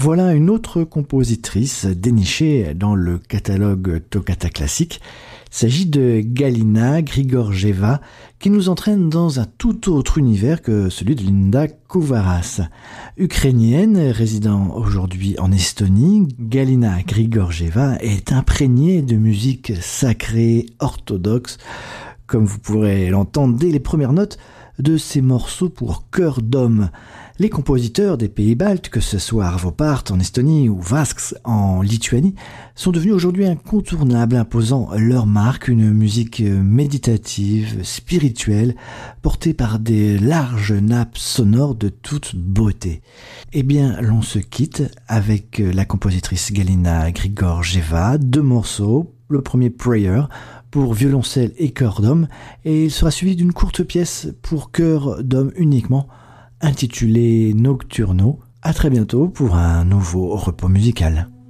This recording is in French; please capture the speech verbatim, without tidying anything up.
Voilà une autre compositrice dénichée dans le catalogue Toccata classique. Il s'agit de Galina Grigorjeva, qui nous entraîne dans un tout autre univers que celui de Linda Kouvaras. Ukrainienne, résidant aujourd'hui en Estonie, Galina Grigorjeva est imprégnée de musique sacrée orthodoxe, comme vous pourrez l'entendre dès les premières notes de ses morceaux pour chœur d'homme. Les compositeurs des pays baltes, que ce soit Arvo Pärt en Estonie ou Vasks en Lituanie, sont devenus aujourd'hui incontournables, imposant leur marque, une musique méditative, spirituelle, portée par des larges nappes sonores de toute beauté. Eh bien, l'on se quitte avec la compositrice Galina Grigorjeva, deux morceaux, le premier Prayer, pour violoncelle et chœur d'homme, et il sera suivi d'une courte pièce pour chœur d'homme uniquement, intitulée Nocturno. À très bientôt pour un nouveau repos musical.